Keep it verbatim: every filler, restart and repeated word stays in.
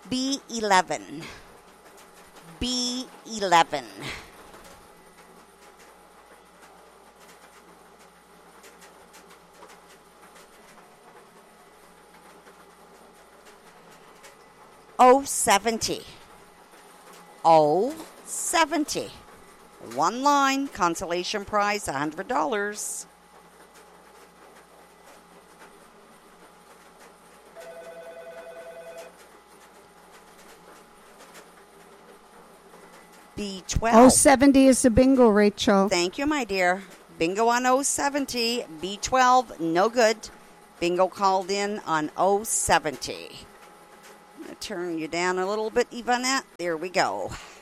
B eleven. B eleven. O seventy. O seventy. One line, consolation prize, one hundred dollars. B twelve. oh seventy is the bingo, Rachel. Thank you, my dear. Bingo on O seventy. B twelve, no good. Bingo called in on O seventy. I'm going to turn you down a little bit, Yvonette. There we go.